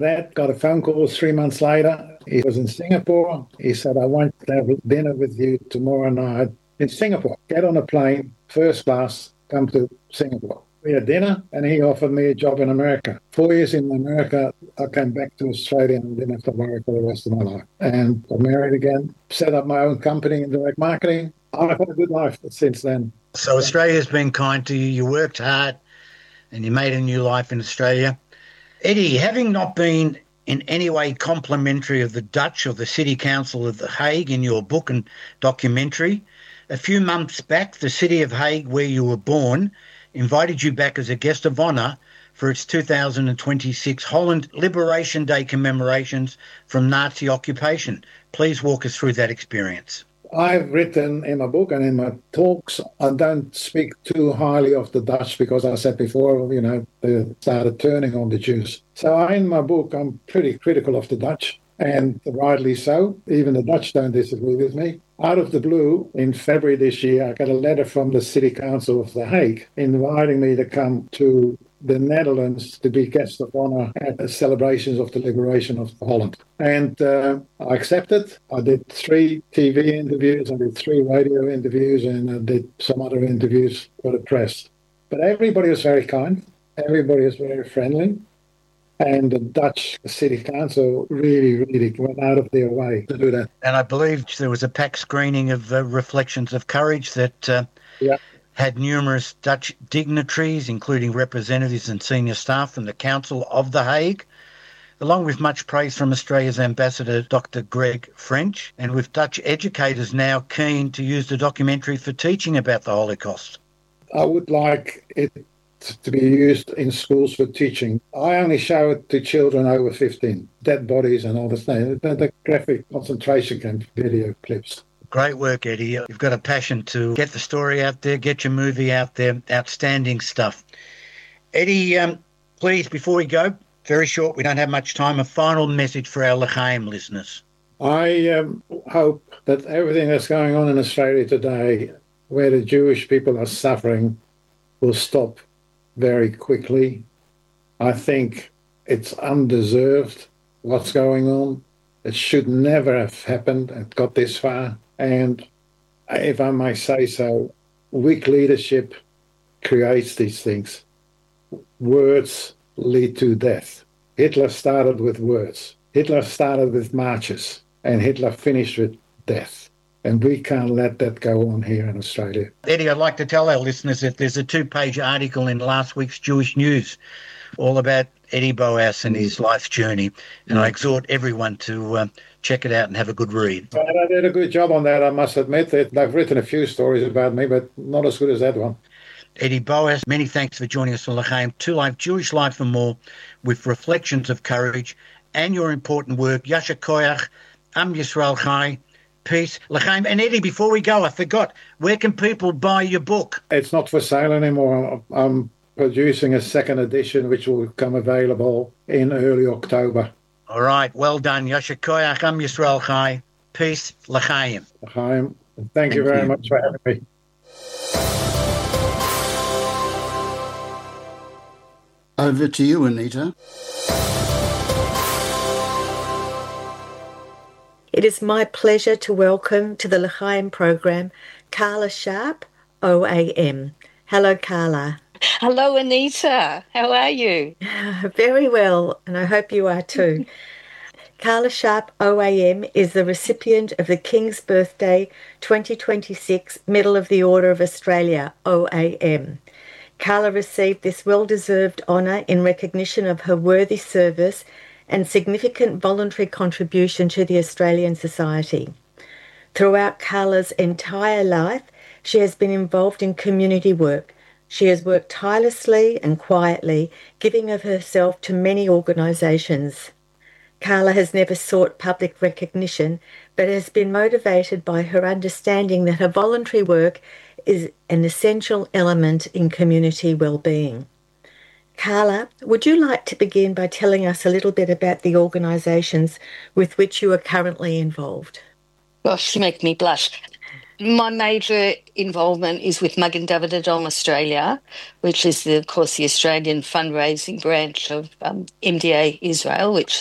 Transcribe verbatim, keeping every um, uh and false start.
That got a phone call three months later. He was in Singapore. He said, I want to have dinner with you tomorrow night in Singapore. Get on a plane, first class, come to Singapore. We had dinner, and he offered me a job in America. Four years in America, I came back to Australia and didn't have to worry for the rest of my life. And got married again, set up my own company in direct marketing. I've had a good life since then. So Australia's been kind to you. You worked hard, and you made a new life in Australia. Eddie, having not been in any way complimentary of the Dutch or the City Council of The Hague in your book and documentary, a few months back, the City of Hague, where you were born, invited you back as a guest of honour for its two thousand twenty-six Holland Liberation Day commemorations from Nazi occupation. Please walk us through that experience. I've written in my book and in my talks, I don't speak too highly of the Dutch because I said before, you know, they started turning on the Jews. So in my book, I'm pretty critical of the Dutch, and rightly so. Even the Dutch don't disagree with me. Out of the blue, in February this year, I got a letter from the City Council of The Hague inviting me to come to the Netherlands to be guest of honor at the celebrations of the liberation of Holland. And uh, I accepted. I did three T V interviews, I did three radio interviews, and I did some other interviews for the press. But everybody was very kind. Everybody was very friendly. And the Dutch City Council really, really went out of their way to do that. And I believe there was a packed screening of uh, Reflections of Courage that uh, yeah. had numerous Dutch dignitaries, including representatives and senior staff from the Council of The Hague, along with much praise from Australia's ambassador, Doctor Greg French, and with Dutch educators now keen to use the documentary for teaching about the Holocaust. I would like it to be used in schools for teaching. I only show it to children over fifteen, dead bodies and all this thing, the, the graphic concentration camp video clips. Great work, Eddie. You've got a passion to get the story out there, get your movie out there. Outstanding stuff. Eddie, um, please, before we go, very short, we don't have much time, a final message for our L'chaim listeners. I um, hope that everything that's going on in Australia today, where the Jewish people are suffering, will stop very quickly. I think it's undeserved what's going on. It should never have happened and got this far. And if I may say so, weak leadership creates these things. Words lead to death. Hitler started with words. Hitler started with marches, and Hitler finished with death. And we can't let that go on here in Australia. Eddie, I'd like to tell our listeners that there's a two-page article in last week's Jewish News all about Eddie Boas and his life journey. And I exhort everyone to uh, check it out and have a good read. Well, I did a good job on that, I must admit. That I've written a few stories about me, but not as good as that one. Eddie Boas, many thanks for joining us on L'chaim, To Life, Jewish Life and More, with Reflections of Courage and your important work. Yasher Koyach, Am Yisrael Chai, Peace, L'chaim. And Eddie, before we go, I forgot, where can people buy your book? It's not for sale anymore. I'm producing a second edition, which will become available in early October. All right, well done. Yasher Koyach, Am Yisrael Chai, Peace, L'chaim. L'chaim. Thank, Thank you very you. much for having me. Over to you, Anita. It is my pleasure to welcome to the L'chaim program Carla Sharp, O A M. Hello, Carla. Hello, Anita. How are you? Very well, and I hope you are too. Carla Sharp, O A M, is the recipient of the King's Birthday twenty twenty-six Medal of the Order of Australia, O A M. Carla received this well-deserved honour in recognition of her worthy service and significant voluntary contribution to the Australian society. Throughout Carla's entire life, she has been involved in community work. She has worked tirelessly and quietly, giving of herself to many organisations. Carla has never sought public recognition, but has been motivated by her understanding that her voluntary work is an essential element in community well-being. Carla, would you like to begin by telling us a little bit about the organisations with which you are currently involved? Gosh, you make me blush. My major involvement is with Magen David Adom Australia, which is, the, of course, the Australian fundraising branch of um, M D A Israel, which